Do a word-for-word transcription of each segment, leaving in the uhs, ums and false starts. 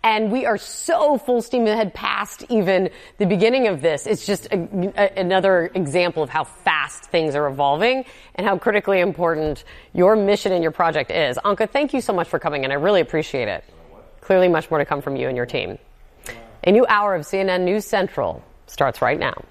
And we are so full steam ahead past even the beginning of this. It's just a, a, another example of how fast things are evolving and how critically important your mission and your project is. Anka, thank you so much for coming in. I really appreciate it. Clearly much more to come from you and your team. A new hour of C N N News Central starts right now.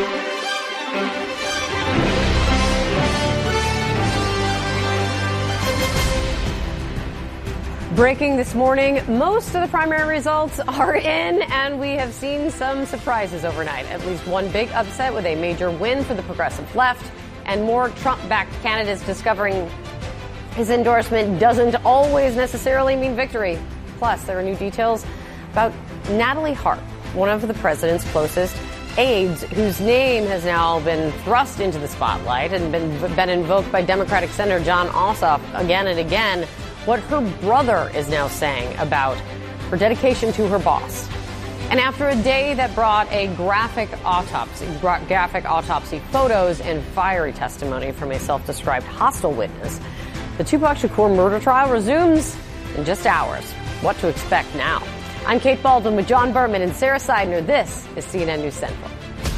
Breaking this morning, most of the primary results are in, and we have seen some surprises overnight. At least one big upset with a major win for the progressive left, and more Trump-backed candidates discovering his endorsement doesn't always necessarily mean victory. Plus, there are new details about Natalie Hart, one of the president's closest aides, whose name has now been thrust into the spotlight and been, been invoked by Democratic Senator Jon Ossoff again and again. What her brother is now saying about her dedication to her boss. And after a day that brought a graphic autopsy, graphic autopsy photos and fiery testimony from a self-described hostile witness, the Tupac Shakur murder trial resumes in just hours. What to expect now? I'm Kate Baldwin with John Berman and Sarah Seidner. This is C N N News Central.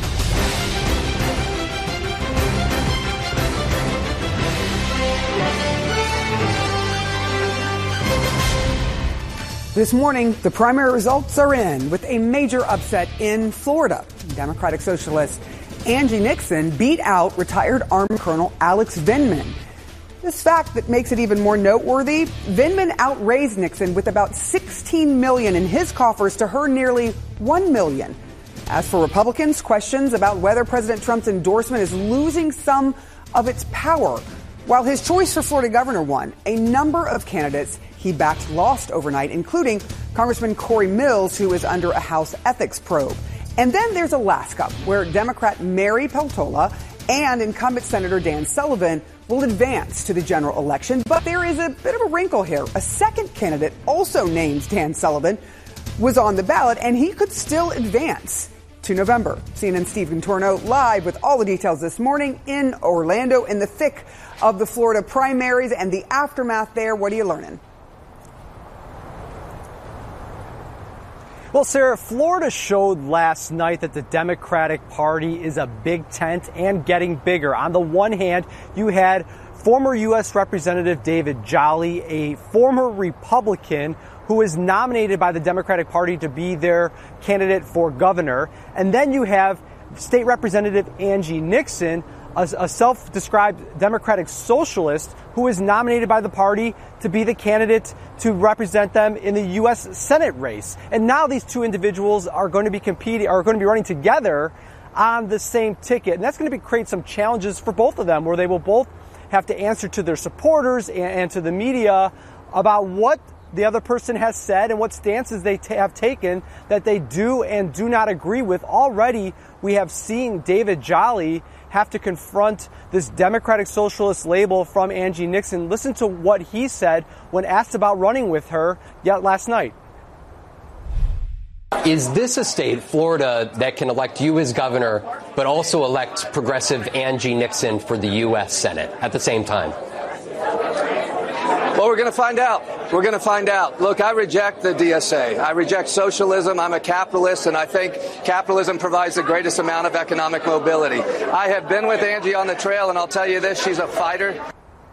This morning, the primary results are in with a major upset in Florida. Democratic Socialist Angie Nixon beat out retired Army Colonel Alex Vindman. This fact that makes it even more noteworthy, Vindman outraised Nixon with about sixteen million dollars in his coffers to her nearly one million dollars. As for Republicans, questions about whether President Trump's endorsement is losing some of its power. While his choice for Florida governor won, a number of candidates he backed lost overnight, including Congressman Corey Mills, who is under a House ethics probe. And then there's Alaska, where Democrat Mary Peltola and incumbent Senator Dan Sullivan will advance to the general election. But there is a bit of a wrinkle here. A second candidate, also named Dan Sullivan, was on the ballot, and he could still advance to November. C N N's Stephen Torno live with all the details this morning in Orlando in the thick of the Florida primaries and the aftermath there. What are you learning? Well, Sarah, Florida showed last night that the Democratic Party is a big tent and getting bigger. On the one hand, you had former U S Representative David Jolly, a former Republican who was nominated by the Democratic Party to be their candidate for governor. And then you have State Representative Angie Nixon, a, a self-described Democratic socialist who is nominated by the party to be the candidate to represent them in the U S Senate race. And now these two individuals are going to be competing, are going to be running together on the same ticket. And that's going to be, create some challenges for both of them, where they will both have to answer to their supporters and, and to the media about what the other person has said and what stances they t- have taken that they do and do not agree with. Already, we have seen David Jolly have to confront this Democratic Socialist label from Angie Nixon. Listen to what he said when asked about running with her yet last night. Is this a state, Florida, that can elect you as governor, but also elect progressive Angie Nixon for the U S Senate at the same time? Well, we're going to find out. We're going to find out. Look, I reject the D S A. I reject socialism. I'm a capitalist, and I think capitalism provides the greatest amount of economic mobility. I have been with Angie on the trail, and I'll tell you this, she's a fighter.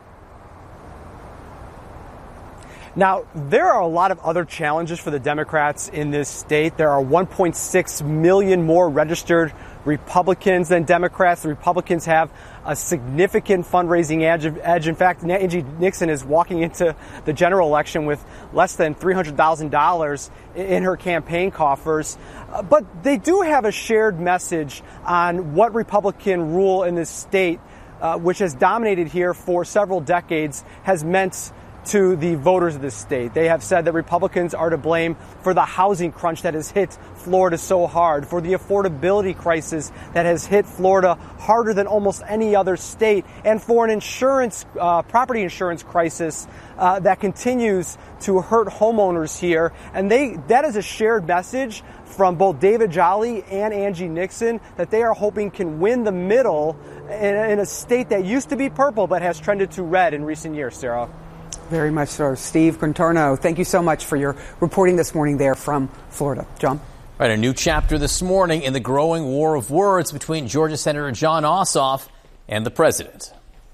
Now, there are a lot of other challenges for the Democrats in this state. There are one point six million more registered Republicans than Democrats. The Republicans have a significant fundraising edge. In fact, Angie Nixon is walking into the general election with less than three hundred thousand dollars in her campaign coffers. But they do have a shared message on what Republican rule in this state, uh, which has dominated here for several decades, has meant to the voters of this state. They have said that Republicans are to blame for the housing crunch that has hit Florida so hard, for the affordability crisis that has hit Florida harder than almost any other state, and for an insurance, uh, property insurance crisis uh, that continues to hurt homeowners here. And they that is a shared message from both David Jolly and Angie Nixon that they are hoping can win the middle in, in a state that used to be purple but has trended to red in recent years, Sarah. Very much so. Steve Contorno, thank you so much for your reporting this morning there from Florida. John? Right, a new chapter this morning in the growing war of words between Georgia Senator Jon Ossoff and the president.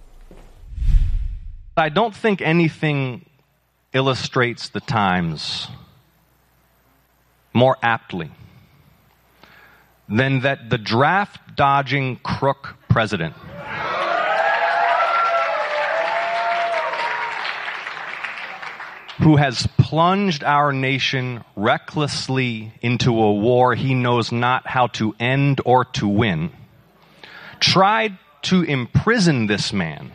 I don't think anything illustrates the times more aptly than that the draft-dodging crook president who has plunged our nation recklessly into a war he knows not how to end or to win, tried to imprison this man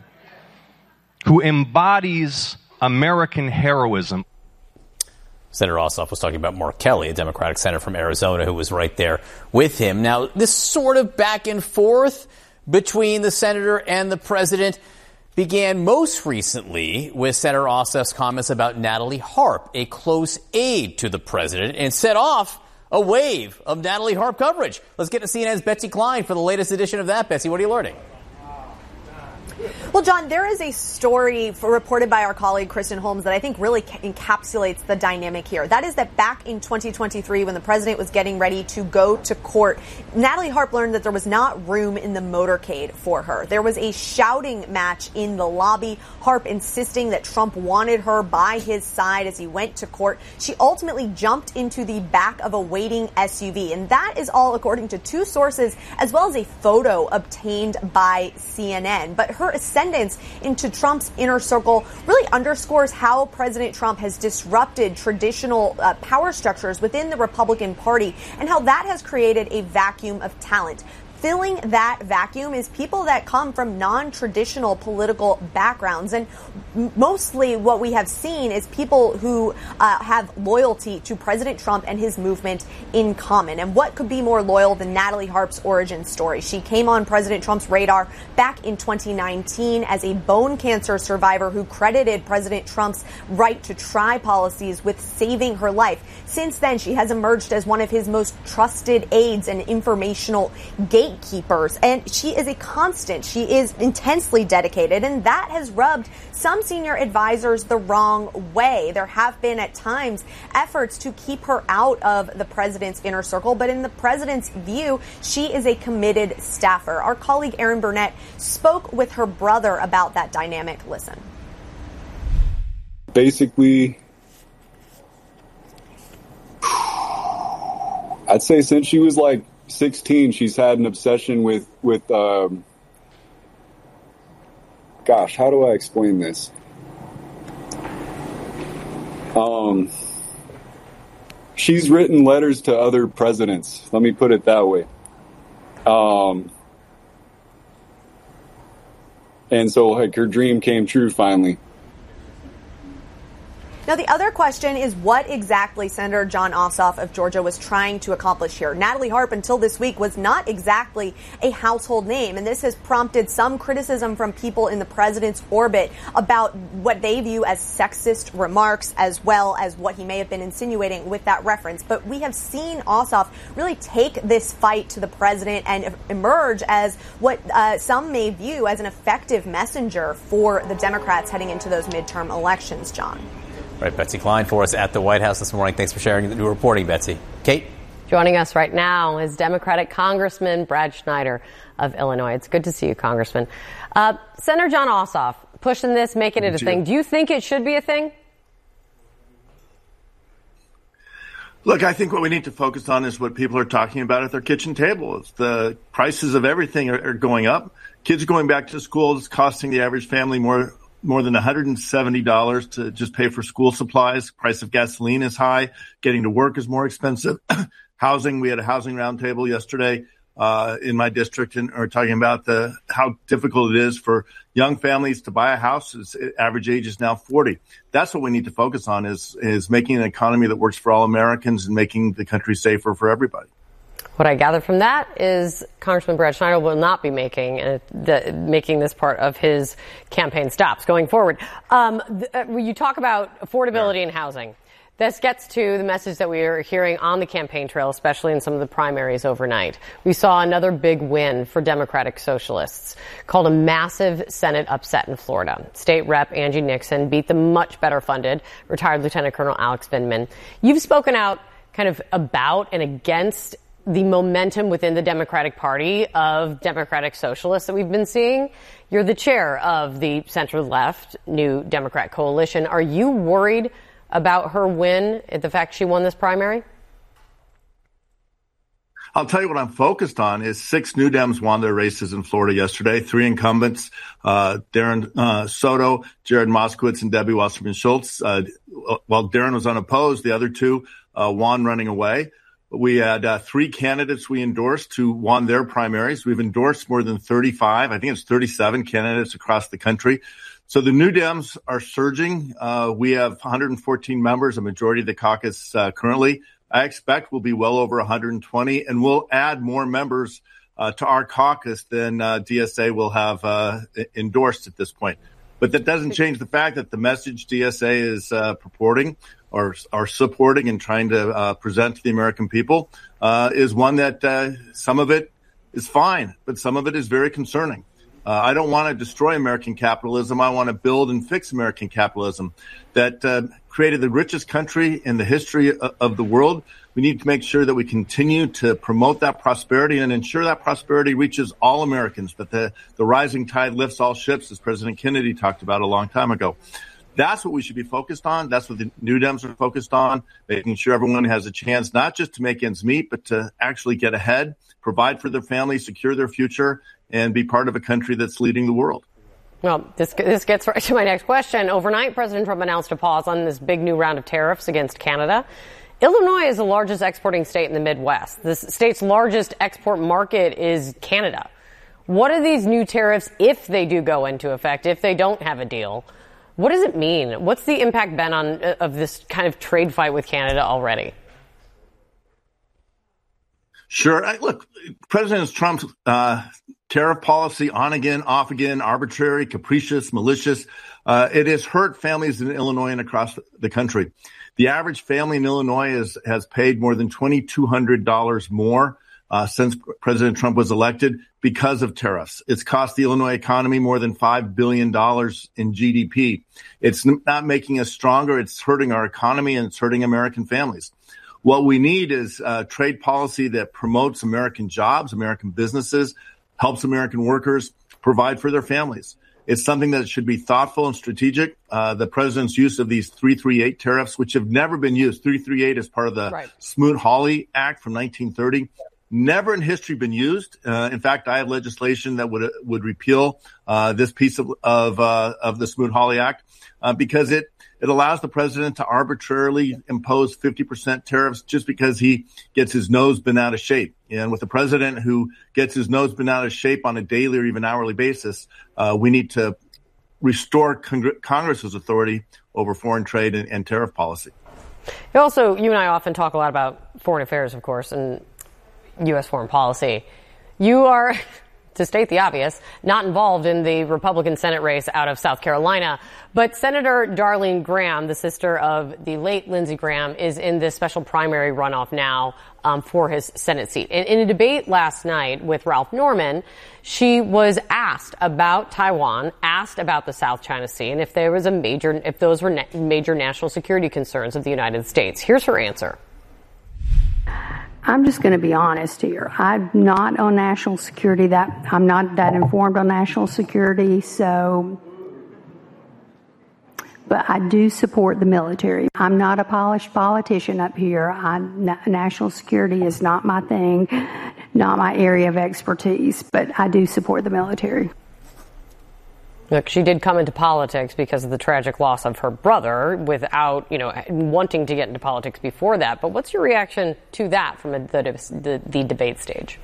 who embodies American heroism. Senator Ossoff was talking about Mark Kelly, a Democratic senator from Arizona, who was right there with him. Now, this sort of back and forth between the senator and the president began most recently with Senator Ossoff's comments about Natalie Harp, a close aide to the president, and set off a wave of Natalie Harp coverage. Let's get to C N N's Betsy Klein for the latest edition of that. Betsy, what are you learning? Well, John, there is a story for, reported by our colleague Kristen Holmes that I think really ca- encapsulates the dynamic here. That is that back in twenty twenty-three, when the president was getting ready to go to court, Natalie Harp learned that there was not room in the motorcade for her. There was a shouting match in the lobby, Harp insisting that Trump wanted her by his side as he went to court. She ultimately jumped into the back of a waiting S U V, and that is all according to two sources, as well as a photo obtained by C N N. But her ascendance into Trump's inner circle really underscores how President Trump has disrupted traditional uh, power structures within the Republican Party and how that has created a vacuum of talent. Filling that vacuum is people that come from non-traditional political backgrounds. And mostly what we have seen is people who uh, have loyalty to President Trump and his movement in common. And what could be more loyal than Natalie Harp's origin story? She came on President Trump's radar back in twenty nineteen as a bone cancer survivor who credited President Trump's right to try policies with saving her life. Since then, she has emerged as one of his most trusted aides and informational gatekeepers. And she is a constant. She is intensely dedicated, and that has rubbed some senior advisors the wrong way. There have been at times efforts to keep her out of the president's inner circle, but in the president's view, she is a committed staffer. Our colleague Erin Burnett spoke with her brother about that dynamic. Listen. Basically, I'd say since she was like sixteen, she's had an obsession with, with, um, gosh, how do I explain this? Um, she's written letters to other presidents. Let me put it that way. Um, and so like her dream came true finally. Now, the other question is what exactly Senator Jon Ossoff of Georgia was trying to accomplish here. Natalie Harp, until this week, was not exactly a household name, and this has prompted some criticism from people in the president's orbit about what they view as sexist remarks, as well as what he may have been insinuating with that reference. But we have seen Ossoff really take this fight to the president and emerge as what uh, some may view as an effective messenger for the Democrats heading into those midterm elections, John. Right, Betsy Klein for us at the White House this morning. Thanks for sharing the new reporting, Betsy. Kate? Joining us right now is Democratic Congressman Brad Schneider of Illinois. It's good to see you, Congressman. Uh, Senator Jon Ossoff pushing this, making it a thing. Do you think it should be a thing? Look, I think what we need to focus on is what people are talking about at their kitchen table. It's the prices of everything are, are going up. Kids going back to school is costing the average family more more than one hundred seventy dollars to just pay for school supplies. Price of gasoline is high. Getting to work is more expensive. Housing, we had a housing roundtable yesterday uh, in my district, and we're talking about the how difficult it is for young families to buy a house. Its average age is now forty. That's what we need to focus on is is making an economy that works for all Americans and making the country safer for everybody. What I gather from that is Congressman Brad Schneider will not be making uh, the, making this part of his campaign stops going forward. Um, th- uh, you talk about affordability and housing. This gets to the message that we are hearing on the campaign trail, especially in some of the primaries overnight. We saw another big win for Democratic Socialists, called a massive Senate upset in Florida. State Rep Angie Nixon beat the much better funded retired Lieutenant Colonel Alex Vindman. You've spoken out kind of about and against the momentum within the Democratic Party of Democratic Socialists that we've been seeing. You're the chair of the center-left New Democrat Coalition. Are you worried about her win, the fact she won this primary? I'll tell you what I'm focused on is six New Dems won their races in Florida yesterday. Three incumbents, uh, Darren uh, Soto, Jared Moskowitz, and Debbie Wasserman Schultz. Uh, while Darren was unopposed, the other two uh, won running away. We had uh, three candidates we endorsed who won their primaries. We've endorsed more than thirty-five, I think it's thirty-seven candidates across the country. So the New Dems are surging. Uh, we have one hundred fourteen members, a majority of the caucus uh, currently. I expect we'll be well over one hundred twenty, and we'll add more members uh, to our caucus than uh, D S A will have uh, endorsed at this point. But that doesn't change the fact that the message D S A is uh, purporting or are supporting and trying to uh, present to the American people uh, is one that uh, some of it is fine, but some of it is very concerning. Uh, I don't want to destroy American capitalism. I want to build and fix American capitalism that uh, created the richest country in the history of, of the world. We need to make sure that we continue to promote that prosperity and ensure that prosperity reaches all Americans, that the, the rising tide lifts all ships, as President Kennedy talked about a long time ago. That's what we should be focused on. That's what the New Dems are focused on, making sure everyone has a chance not just to make ends meet, but to actually get ahead, provide for their families, secure their future, and be part of a country that's leading the world. Well, this this gets right to my next question. Overnight, President Trump announced a pause on this big new round of tariffs against Canada. Illinois is the largest exporting state in the Midwest. The state's largest export market is Canada. What are these new tariffs, if they do go into effect, if they don't have a deal? What does it mean? What's the impact been on of this kind of trade fight with Canada already? Sure. I, look, President Trump's uh, tariff policy, on again, off again, arbitrary, capricious, malicious, uh, it has hurt families in Illinois and across the country. The average family in Illinois is, has paid more than two thousand two hundred dollars more uh, since President Trump was elected because of tariffs. It's cost the Illinois economy more than five billion dollars in G D P. It's not making us stronger. It's hurting our economy and it's hurting American families. What we need is a trade policy that promotes American jobs, American businesses, helps American workers provide for their families. It's something that should be thoughtful and strategic. Uh, the president's use of these three thirty-eight tariffs, which have never been used. three thirty-eight is part of the right. Smoot-Hawley Act from nineteen thirty. Never in history been used. Uh, in fact, I have legislation that would would repeal uh, this piece of of, uh, of the Smoot-Hawley Act uh, because it it allows the president to arbitrarily impose fifty percent tariffs just because he gets his nose bent out of shape. And with a president who gets his nose bent out of shape on a daily or even hourly basis, uh, we need to restore Cong- Congress's authority over foreign trade and, and tariff policy. Also, you and I often talk a lot about foreign affairs, of course, and U S foreign policy. You are, to state the obvious, not involved in the Republican Senate race out of South Carolina. But Senator Darlene Graham, the sister of the late Lindsey Graham, is in this special primary runoff now um, for his Senate seat. In, in a debate last night with Ralph Norman, she was asked about Taiwan, asked about the South China Sea, and if there was a major, if those were na- major national security concerns of the United States. Here's her answer. I'm just going to be honest here. I'm not on national security. That I'm not that informed on national security. So, but I do support the military. I'm not a polished politician up here. I, national security is not my thing, not my area of expertise. But I do support the military. Look, she did come into politics because of the tragic loss of her brother without, you know, wanting to get into politics before that. But what's your reaction to that from a, the, the, the debate stage?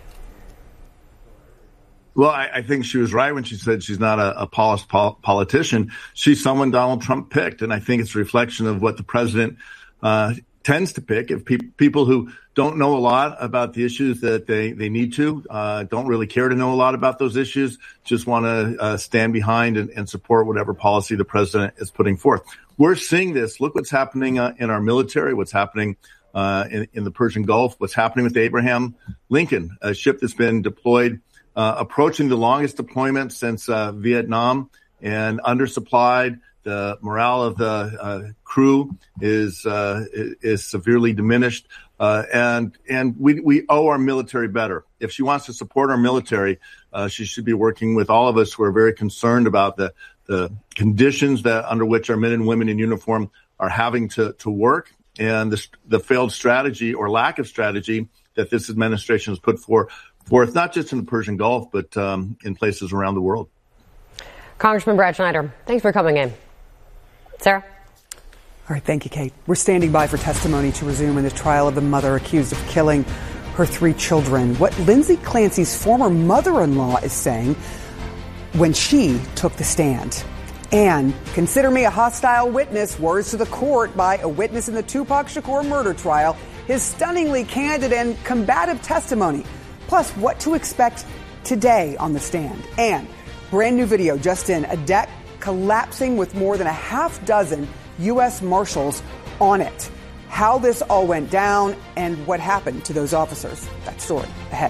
Well, I, I think she was right when she said she's not a, a polished pol- politician. She's someone Donald Trump picked. And I think it's a reflection of what the president uh, tends to pick. If pe- people who don't know a lot about the issues that they, they need to, uh, don't really care to know a lot about those issues, just want to uh, stand behind and, and support whatever policy the president is putting forth. We're seeing this. Look what's happening uh, in our military, what's happening uh, in, in the Persian Gulf, what's happening with Abraham Lincoln, a ship that's been deployed, uh, approaching the longest deployment since uh, Vietnam, and undersupplied. The morale of the uh, crew is uh, is severely diminished, uh, and and we we owe our military better. If she wants to support our military, uh, she should be working with all of us who are very concerned about the the conditions that under which our men and women in uniform are having to to work, and the the failed strategy or lack of strategy that this administration has put for, forth, not just in the Persian Gulf, but um, in places around the world. Congressman Brad Schneider, thanks for coming in. Sarah? All right, thank you, Kate. We're standing by for testimony to resume in the trial of the mother accused of killing her three children. What Lindsay Clancy's former mother-in-law is saying when she took the stand. And consider me a hostile witness, words to the court by a witness in the Tupac Shakur murder trial, his stunningly candid and combative testimony, plus what to expect today on the stand. And brand new video just in, a deck collapsing with more than a half dozen U S Marshals on it. How this all went down and what happened to those officers. That story ahead.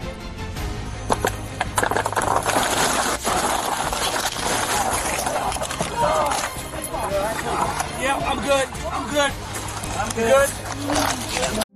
Yeah, I'm good. I'm good. I'm good.